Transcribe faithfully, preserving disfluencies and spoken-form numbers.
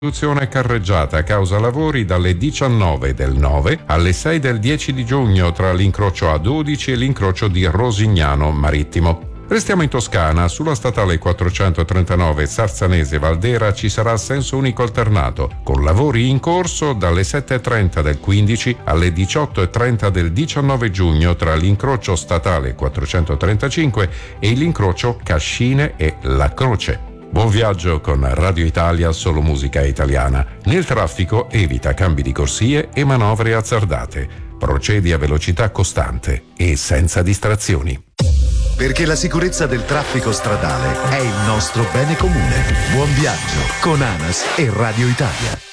Conduzione carreggiata causa lavori dalle diciannove del nove alle sei del dieci di giugno tra l'incrocio A dodici e l'incrocio di Rosignano Marittimo. Restiamo in Toscana, sulla statale quattrocentotrentanove Sarzanese-Valdera ci sarà senso unico alternato, con lavori in corso dalle sette e trenta del quindici alle diciotto e trenta del diciannove giugno tra l'incrocio statale quattrocentotrentacinque e l'incrocio Cascine e La Croce. Buon viaggio con Radio Italia, solo musica italiana. Nel traffico evita cambi di corsie e manovre azzardate. Procedi a velocità costante e senza distrazioni. Perché la sicurezza del traffico stradale è il nostro bene comune. Buon viaggio con ANAS e Radio Italia.